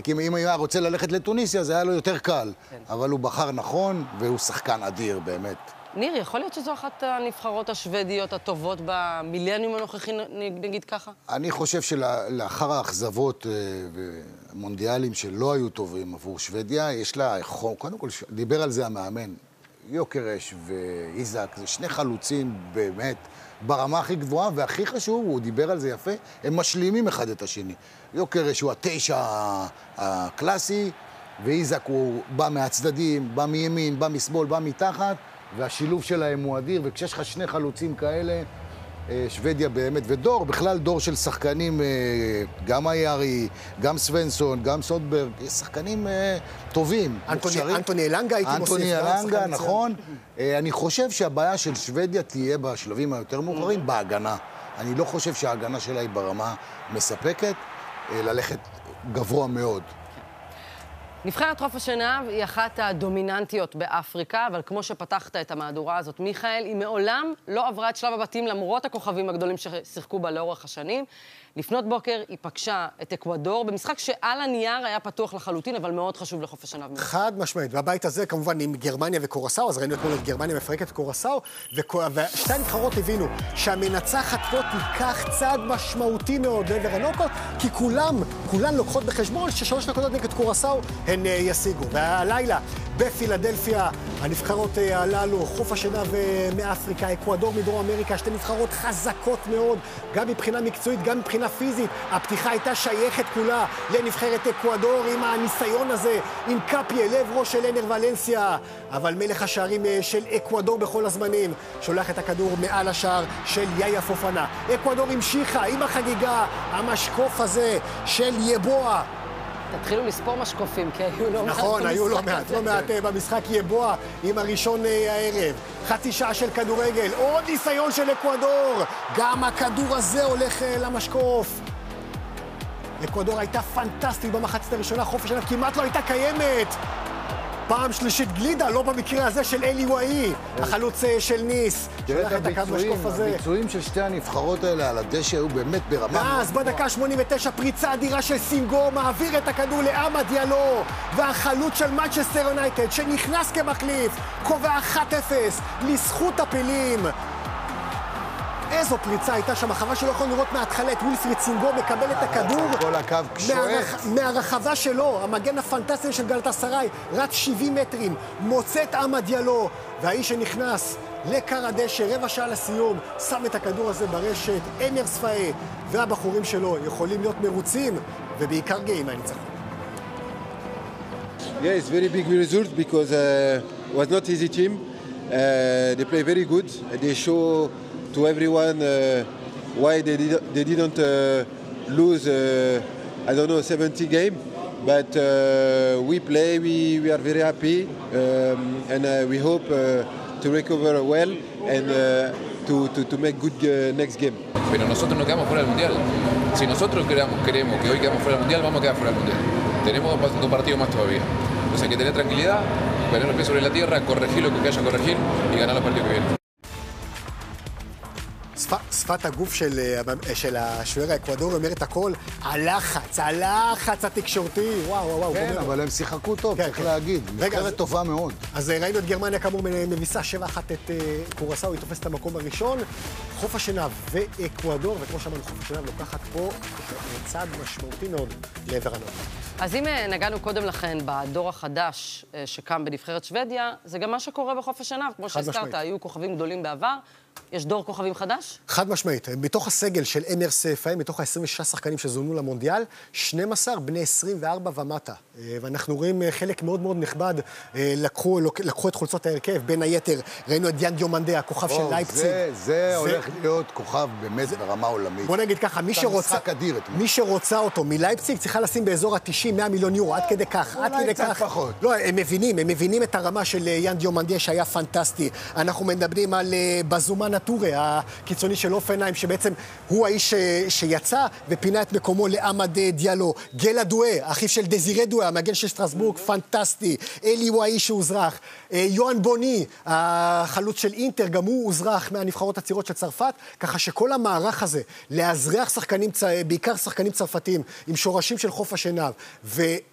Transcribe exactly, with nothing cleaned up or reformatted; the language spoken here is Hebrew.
כי אם הוא היה רוצה ללכת לטוניסיה, זה היה לו יותר קל. אבל הוא בחר נכון, והוא שחקן אדיר, באמת. ניר, יכול להיות שזו אחת הנבחרות השוודיות הטובות במילניום הנוכחי, נגיד ככה? אני חושב שלאחר האכזבות ומונדיאלים שלא היו טובים עבור שוודיה, יש לה, קודם כל, דיבר על זה המאמן, יוקרש ואיזק, זה שני חלוצים באמת ברמה הכי גבוהה, והכי חשוב, הוא דיבר על זה יפה, הם משלימים אחד את השני. יוקרש הוא התשע הקלאסי, ואיזק הוא בא מהצדדים, בא מימין, בא משמאל, בא מתחת, והשילוב שלהם הוא אדיר, וכשיש לך שני חלוצים כאלה, שוודיה באמת, ודור, בכלל דור של שחקנים, גם איירי, גם סוונסון, גם סודברג, שחקנים טובים. אנטוני אלנגה הייתי מוסיף. אנטוני אלנגה, נכון. אני חושב שהבעיה של שוודיה תהיה בשלבים היותר מאוחרים, בהגנה. אני לא חושב שההגנה שלה היא ברמה מספקת, ללכת גבוה מאוד. נבחרת חוף השנהב היא אחת הדומיננטיות באפריקה, אבל כמו שפתחת את המהדורה הזאת, מיכאל, היא מעולם לא עברה את שלב הבתים למרות הכוכבים הגדולים ששיחקו בה לאורך השנים. לפנות בוקר היא פגשה את אקוודור, במשחק שעל הנייר היה פתוח לחלוטין, אבל מאוד חשוב לחוף השנהב. חד משמעית, והבית הזה כמובן עם גרמניה וקורסאו, אז ראינו אתמול את גרמניה מפרקת את קורסאו, ושתי הנבחרות הבינו שהמנצחת פה תיקח צעד משמעותי מאוד לעבר הנוקאוט, כי כולם, כולן לוקחות בחשבון ששלוש נקודות נגד קורסאו הן ישיגו. והלילה בפילדלפיה, הנבחרות הללו, חוף השנהב מאפריקה, אקוודור מדרום אמריקה, שתי נבחרות חזקות מאוד, גם מבחינה מקצועית, גם מבחינה פיזית. הפתיחה הייתה שייכת כולה לנבחרת אקוודור עם הניסיון הזה, עם קפיה, לב ראש של אנר ולנסיה. אבל מלך השערים של אקוודור בכל הזמנים, שולח את הכדור מעל השער של יאיה פופנה. אקוודור המשיכה עם החגיגה, המשקוף הזה של יבואה. תתחילו לספור משקופים, כי היו לא מעט. נכון, היו לא מעט, לא מעט במשחק יבואה עם הראשון הערב. חצי שעה של כדורגל, עוד ניסיון של אקוודור. גם הכדור הזה הולך למשקוף. אקוודור הייתה פנטסטית במחצית הראשונה, חוף השנהב כמעט לא הייתה קיימת. פעם שלישית גלידה, לא במקרה הזה של אלי וואי, החלוץ של ניס. שולח את המשקוף הזה. הביצועים של שתי הנבחרות האלה על הדשא היו באמת ברמה. אז בדקה שמונים ותשע פריצה אדירה של סינגו, מעביר את הכדור לאמה דיאלו, והחלוץ של מנצ'סטר יונייטד שנכנס כמחליף, קובע אחת אפס לזכות הפילים. איזו פריצה הייתה שם, חבל שלא יכולנו לראות מההתחלה את ווילפריד סינגו מקבל את הכדור כל הקו שואף מהרחבה שלו, המגן הפנטסטי של גלאטסראי, רץ שבעים מטרים, מוצא את אמה דיאלו, והאיש שנכנס לקר הדשא, רבע שעה לסיום, שם את הכדור הזה ברשת. אנר ספאי והבחורים שלו יכולים להיות מרוצים, ובעיקר גאים מהניצחון. Yeah, it's very big result because uh, it was not easy team. Uh, they play very good. They show to everyone uh, why they, did, they didn't uh, lose, uh, I don't know, seventy game. But uh, we play, we, we are very happy, um, and uh, we hope uh, to recover well and uh, to, to, to make good uh, next game. Pero nosotros no quedamos fuera del Mundial. Si nosotros queremos, queremos que hoy quedamos fuera del Mundial, vamos a quedar fuera del Mundial. Tenemos dos partidos más todavía. Entonces hay que tener tranquilidad, poner los pies sobre la tierra, corregir lo que haya que corregir y ganar los partidos que vienen. שפת הגוף של, של השוער האקוודורי אומרת הכל, הלחץ, הלחץ התקשורתי, וואו, וואו, וואו. כן, אבל הם שיחקו טוב, צריך להגיד. נבחרת טובה מאוד. אז ראינו את גרמניה כאמור מביסה שבע אחת את קורסאו, היא תופסת את המקום הראשון. חוף השנהב ואקוודור, וכמו שאמרנו, חוף השנהב לוקחת פה צעד משמעותי מאוד לעבר הנוקאוט. אז אם נגענו קודם לכן בדור החדש שקם בנבחרת שוודיה, זה גם מה שקורה בחוף השנהב, כמו שהזכרת, היו כוכבים גדולים בעבר. יש דור כוכבים חדש? חד משמעית. מתוך הסגל של אנר ספאי, מתוך ה-עשרים ושש שחקנים שזומנו למונדיאל, שנים עשר בני עשרים וארבע ומטה. ואנחנו רואים חלק מאוד מאוד נכבד, לקחו, לקחו את חולצות ההרכב, בין היתר, ראינו את דיאן דיומנדה, הכוכב של לייפציג. זה, זה הולך להיות כוכב באמת ברמה עולמית. בוא נגיד ככה, מי שרוצה, מי שרוצה אותו מלייפציג צריכה לשים באזור ה-תשעים מאה מיליון יורו, עד כדי כך, עד כדי כך. פחות. לא, הם מבינים, הם מבינים את הרמה של דיאן דיומנדה שהיה פנטסטי. אנחנו מדברים על בזומן הטורה, הקיצוני של אופנהיים, שבעצם הוא האיש שיצא ופינה את מקומו לעמד דיאלו. גלה דואה, אחיו של דזירה דואה, המגן של סטרסבורג, פנטסטי. אלי הוא האיש שהוזרח. יואן בוני, החלוץ של אינטר, גם הוא הוזרח מהנבחרות הצעירות של צרפת, ככה שכל המערך הזה, להזרח שחקנים, בעיקר שחקנים צרפתיים, עם שורשים של חוף השנהב,